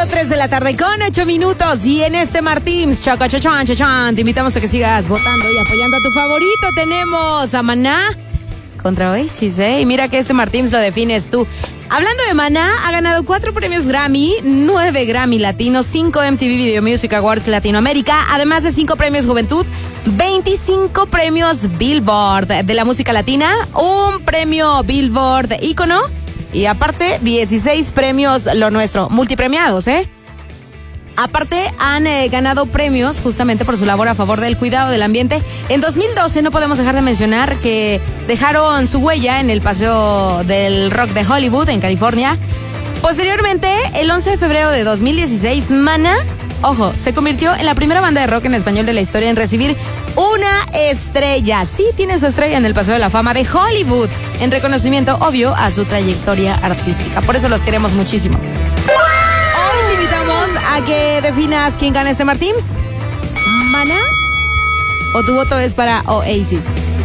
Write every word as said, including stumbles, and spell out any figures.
tres de la tarde con ocho minutos y en este Martins, chaca, chachan, chachan, te invitamos a que sigas votando y apoyando a tu favorito. Tenemos a Maná contra Oasis, ¿eh? Y mira que este Martins lo defines tú. Hablando de Maná, ha ganado cuatro premios Grammy, nueve Grammy Latinos, cinco M T V Video Music Awards Latinoamérica, además de cinco premios Juventud, veinticinco premios Billboard de la música latina, un premio Billboard ícono y aparte dieciséis premios Lo Nuestro, multipremiados, ¿eh? Aparte, han eh, ganado premios justamente por su labor a favor del cuidado del ambiente. En dos mil doce no podemos dejar de mencionar que dejaron su huella en el Paseo del Rock de Hollywood, en California. Posteriormente, el once de febrero de dos mil dieciséis, Maná, ojo, se convirtió en la primera banda de rock en español de la historia en recibir una estrella. Sí, tiene su estrella en el Paseo de la Fama de Hollywood, en reconocimiento obvio a su trayectoria artística. Por eso los queremos muchísimo. Hoy te invitamos a que definas quién gana este Martins. ¿Maná? ¿O tu voto es para Oasis?